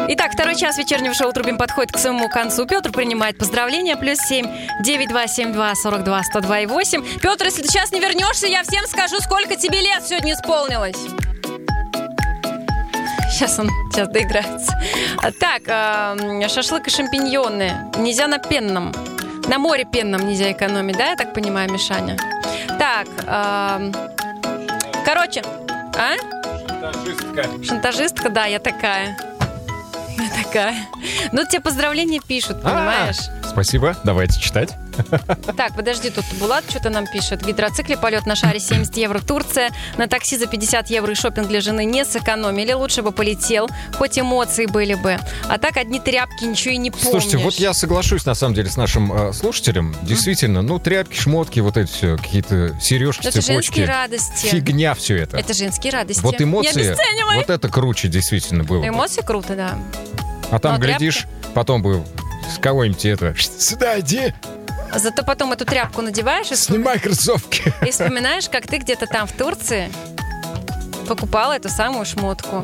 Итак, второй час вечернего шоу «Трубим» подходит к своему концу. Петр принимает поздравления. +7 9272 42 102 и 8. Петр, если ты сейчас не вернешься, я всем скажу, сколько тебе лет сегодня исполнилось. Сейчас доиграется. Так, шашлык и шампиньоны. Нельзя на пенном. На море пенном нельзя экономить, да, я так понимаю, Мишаня? Так, короче, Шантажистка, да, я такая. Ну, тебе поздравления пишут, понимаешь? Спасибо, давайте читать. Так, подожди, тут Булат что-то нам пишет. В гидроцикле полет на шаре 70 евро. Турция. На такси за 50 евро и шопинг для жены не сэкономили. Лучше бы полетел, хоть эмоции были бы. А так одни тряпки, ничего и не помнишь. Слушайте, вот я соглашусь, на самом деле, с нашим слушателем. Действительно, ну, тряпки, шмотки, вот эти все, какие-то сережки, это цепочки. Женские радости. Фигня все это. Это женские радости. Вот эмоции, вот это круче действительно было. Эмоции круто, да. А там, глядишь, потом бы с кого-нибудь это... Сюда иди! Зато потом эту тряпку надеваешь и снимай кроссовки. И вспоминаешь, как ты где-то там в Турции покупала эту самую шмотку.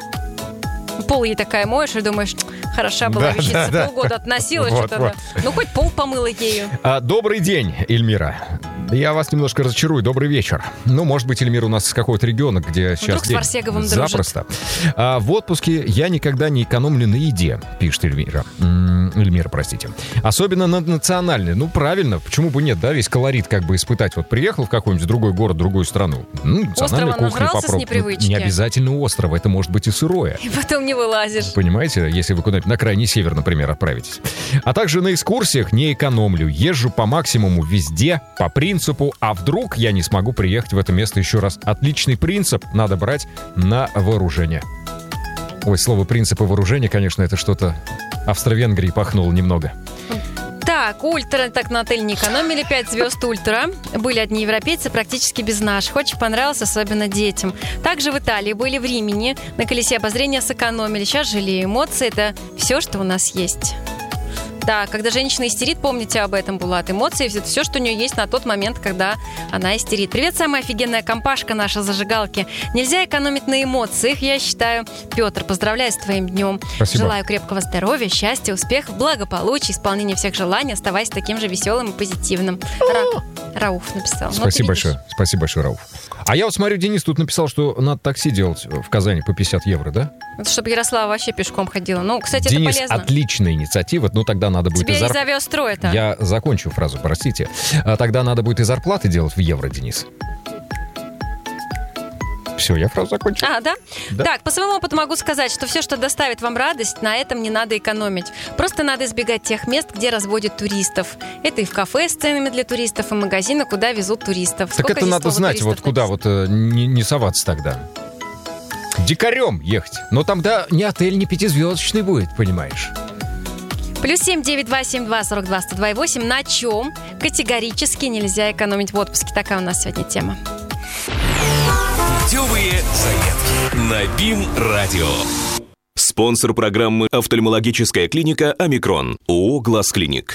Пол ей такая моешь и думаешь, хороша была вещица, полгода относила, что-то. Ну, хоть пол помыла ею. Добрый день, Эльмира. Я вас немножко разочарую. Добрый вечер. Ну, может быть, Эльмир у нас с какого-то региона, где сейчас день. Вдруг с Фарсеговым запросто. В отпуске я никогда не экономлю на еде, пишет Эльмира. Эльмира, простите. Особенно на национальной. Ну, правильно, почему бы нет, да? Весь колорит как бы испытать. Вот приехал в какой-нибудь другой город, другую страну. Национальную кухню попробовать. Не обязательно острова, это может быть и сырое. И потом не вылазишь. Понимаете, если вы куда-нибудь на крайний север, например, отправитесь. А также на экскурсиях не экономлю. Езжу по максимуму везде, по принципу, а вдруг я не смогу приехать в это место еще раз. Отличный принцип, надо брать на вооружение. Ой, слово «принцип» и «вооружение», конечно, это что-то Австро-Венгрии пахнуло немного. Так, ультра, так на отель не экономили, 5 звезд ультра. Были одни европейцы, практически без наших. Очень понравилось, особенно детям. Также в Италии были в Римени, на колесе обозрения сэкономили. Сейчас жалею, эмоции — это все, что у нас есть. Да, когда женщина истерит, помните об этом, Булат. Эмоции — это все, что у нее есть на тот момент, когда она истерит. Привет, самая офигенная компашка наша зажигалки. Нельзя экономить на эмоциях, я считаю. Петр, поздравляю с твоим днем. Спасибо. Желаю крепкого здоровья, счастья, успехов, благополучия, исполнения всех желаний. Оставайся таким же веселым и позитивным. Рауф написал. Спасибо большое. Спасибо большое, Рауф. А я вот смотрю, Денис тут написал, что надо такси делать в Казани по 50 евро, да? Это чтобы Ярослава вообще пешком ходила. Ну, кстати, Денис, это полезно. Отличная инициатива. Ну, тогда надо будет Тебе из авиастроя-то. Я закончу фразу, простите. Тогда надо будет и зарплаты делать в евро, Денис. Все, я фразу закончил. Да? Так, по своему опыту могу сказать, что все, что доставит вам радость, на этом не надо экономить. Просто надо избегать тех мест, где разводят туристов. Это и в кафе с ценами для туристов, и магазины, куда везут туристов. Так это надо знать, вот куда вот не соваться тогда. Дикарем ехать. Но там, да, ни отель, ни пятизвездочный будет, понимаешь. +7 9272 42 102 и 8. На чем категорически нельзя экономить в отпуске? Такая у нас сегодня тема. Путевые заметки на БИМ-радио. Спонсор программы — офтальмологическая клиника «Омикрон». ООО «Глаз Клиник».